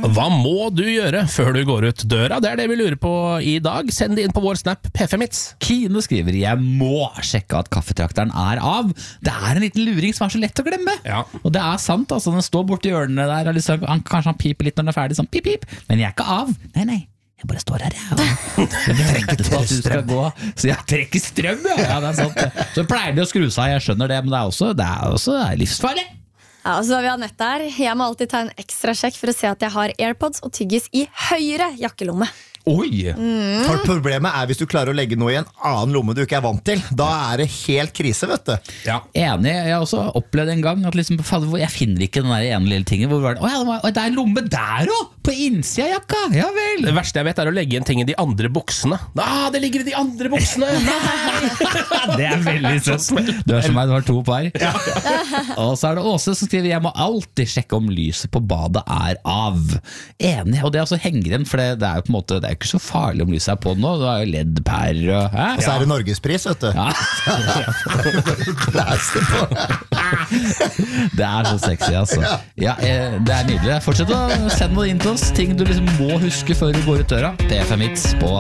Hva må du gjøre før du går ut døra? Det det vi lurer på i dag. Send det inn på vår snap P5hits. Kine skriver, jeg må sjekke at kaffetrakteren av. Det en liten luring som så lett å glemme. Ja. Og det sant, altså. Den står borti hjørnet der, og liksom, kanskje han piper litt når den ferdig, sånn pip, pip. Men jeg ikke av. Nei. Jeg bare står her, jeg venter på at du skal gå. Så jeg trekker strøm, ja, det sant. Så pleier de å skru seg, jeg skjønner det, men det også livsfarlig. Ja, og så har vi Annette her. Jeg må alltid ta en ekstra sjekk for å se at jeg har AirPods og tyggis i høyre jakkelomme. Oi! For problemet hvis du klarer å legge noe i en annen lomme du ikke vant til. Da det helt krise, vet du. Ja. Enig, jeg har også opplevd en gang at liksom, jeg finner ikke den der ene lille tingen. Hvor var det? Det en lomme der også! På innsida av jakka! Ja vel! Det verste jeg vet å legge en ting i de andre buksene. Det ligger i de andre buksene! Det veldig søtt. Du som meg, du har 2 par. Ja. Og så det Åse som skriver, jeg må alltid sjekke om lyset på badet av. Enig, og det også henger igjen, for det jo på en måte, det ikke så farlig om lyset på nå. Du har jo LED-pærer og så det Norgespris, vet du. Ja. Det så sexy, altså. Ja, det nydelig. Fortsett å sende noe inn til oss. Ting du liksom må huske før du går ut døra. P5hits på